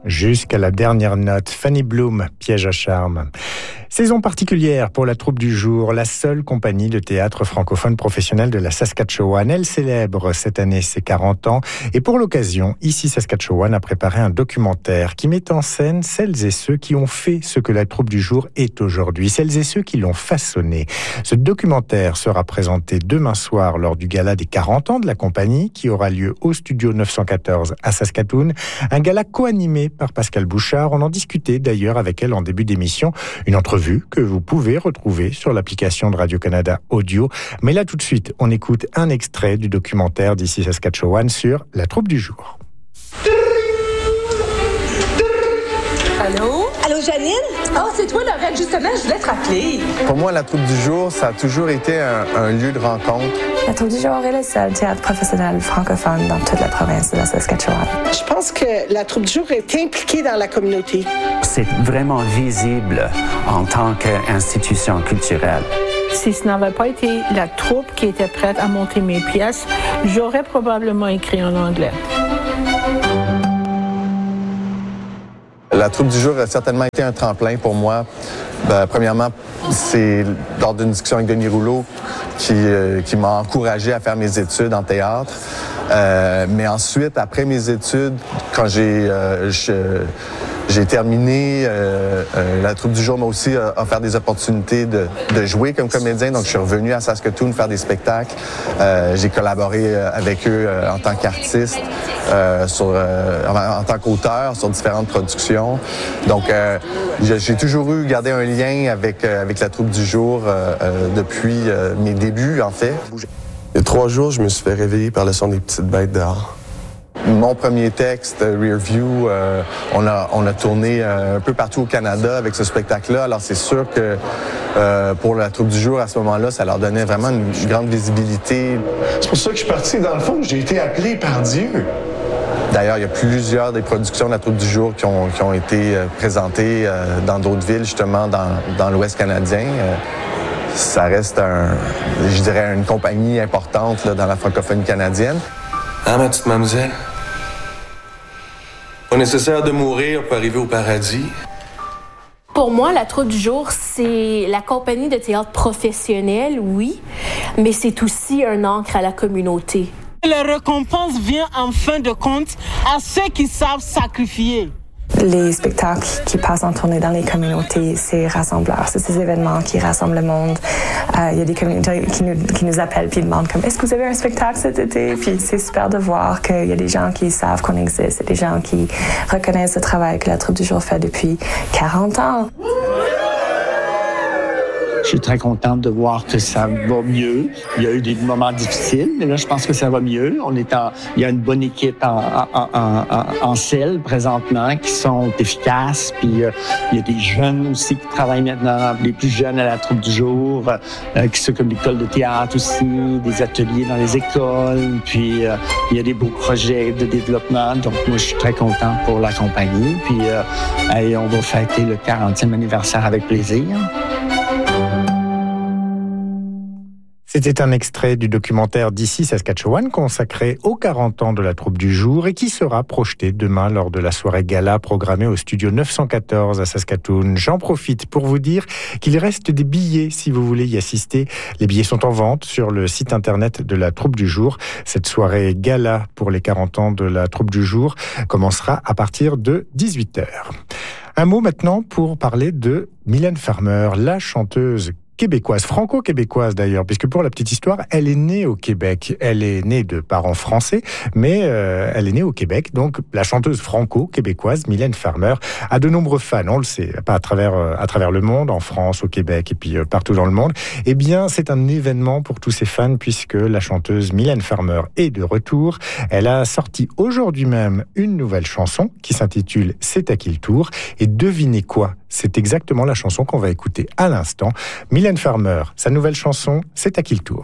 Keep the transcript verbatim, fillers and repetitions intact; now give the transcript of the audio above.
Jusqu'à la dernière note, Fanny Bloom, Piège à charme. Saison particulière pour la troupe du jour, la seule compagnie de théâtre francophone professionnelle de la Saskatchewan. Elle célèbre cette année ses quarante ans et pour l'occasion, ici Saskatchewan a préparé un documentaire qui met en scène celles et ceux qui ont fait ce que la troupe du jour est aujourd'hui, celles et ceux qui l'ont façonné. Ce documentaire sera présenté demain soir lors du gala des quarante ans de la compagnie qui aura lieu au studio neuf cent quatorze à Saskatoon. Un gala co-animé par Pascal Bouchard. On en discutait d'ailleurs avec elle en début d'émission. Une entrevue que vous pouvez retrouver sur l'application de Radio-Canada Audio. Mais là, tout de suite, on écoute un extrait du documentaire d'ici Saskatchewan sur la troupe du jour. Allô? Allô, Janine? Oh, c'est toi, Lorette, justement, je voulais te rappeler. Pour moi, la troupe du jour, ça a toujours été un, un lieu de rencontre. La troupe du jour est le seul théâtre professionnel francophone dans toute la province de la Saskatchewan. Je pense que la troupe du jour est impliquée dans la communauté. C'est vraiment visible en tant qu'institution culturelle. Si ce n'avait pas été la troupe qui était prête à monter mes pièces, j'aurais probablement écrit en anglais. La troupe du jour a certainement été un tremplin pour moi. Ben, premièrement, c'est lors d'une discussion avec Denis Rouleau qui, euh, qui m'a encouragé à faire mes études en théâtre. Euh, mais ensuite, après mes études, quand j'ai, euh, je, j'ai terminé, euh, euh, la troupe du jour m'a aussi euh, offert des opportunités de, de jouer comme comédien. Donc, je suis revenu à Saskatoon faire des spectacles. Euh, j'ai collaboré avec eux euh, en tant qu'artiste, euh, sur, euh, en, en tant qu'auteur sur différentes productions. Donc, euh, j'ai, j'ai toujours eu gardé un lien avec, euh, avec la troupe du jour euh, euh, depuis euh, mes débuts, en fait. Il y a trois jours, je me suis fait réveiller par le son des petites bêtes dehors. Mon premier texte, Rear View, euh, on a on a tourné euh, un peu partout au Canada avec ce spectacle-là. Alors c'est sûr que euh, pour la troupe du jour, à ce moment-là, ça leur donnait vraiment une grande visibilité. C'est pour ça que je suis parti. Dans le fond, j'ai été appelé par Dieu. D'ailleurs, il y a plusieurs des productions de la troupe du jour qui ont, qui ont été euh, présentées euh, dans d'autres villes, justement, dans, dans l'Ouest canadien. Euh, ça reste, un, je dirais, une compagnie importante là, dans la francophonie canadienne. Hein, ma petite mademoiselle? Pas nécessaire de mourir pour arriver au paradis. Pour moi, la troupe du jour, c'est la compagnie de théâtre professionnelle, oui, mais c'est aussi un ancre à la communauté. La récompense vient en fin de compte à ceux qui savent sacrifier. Les spectacles qui passent en tournée dans les communautés, c'est rassembleur. C'est ces événements qui rassemblent le monde. Il euh, y a des communautés qui nous, qui nous appellent puis demandent comme « Est-ce que vous avez un spectacle cet été? » Puis c'est super de voir qu'il y a des gens qui savent qu'on existe, et des gens qui reconnaissent le travail que la troupe du jour fait depuis quarante ans. Je suis très contente de voir que ça va mieux. Il y a eu des moments difficiles, mais là, je pense que ça va mieux. On est en, il y a une bonne équipe en, en, en, en, en selle présentement qui sont efficaces. Puis euh, il y a des jeunes aussi qui travaillent maintenant, les plus jeunes à la troupe du jour, euh, qui sont comme l'école de théâtre aussi, des ateliers dans les écoles. Puis euh, il y a des beaux projets de développement. Donc moi, je suis très content pour la compagnie. Puis euh, et on va fêter le quarantième anniversaire avec plaisir. C'était un extrait du documentaire d'ici Saskatchewan consacré aux quarante ans de la troupe du jour et qui sera projeté demain lors de la soirée gala programmée au studio neuf cent quatorze à Saskatoon. J'en profite pour vous dire qu'il reste des billets si vous voulez y assister. Les billets sont en vente sur le site internet de la troupe du jour. Cette soirée gala pour les quarante ans de la troupe du jour commencera à partir de dix-huit heures. Un mot maintenant pour parler de Mylène Farmer, la chanteuse québécoise, franco-québécoise d'ailleurs, puisque pour la petite histoire, elle est née au Québec. Elle est née de parents français, mais euh, elle est née au Québec. Donc, la chanteuse franco-québécoise, Mylène Farmer, a de nombreux fans, on le sait, pas à travers, euh, à travers le monde, en France, au Québec et puis euh, partout dans le monde. Eh bien, c'est un événement pour tous ses fans, puisque la chanteuse Mylène Farmer est de retour. Elle a sorti aujourd'hui même une nouvelle chanson qui s'intitule « C'est à qui le tour ». Et devinez quoi ? C'est exactement la chanson qu'on va écouter à l'instant. Mylène Farmer, sa nouvelle chanson, C'est à qui le tour ?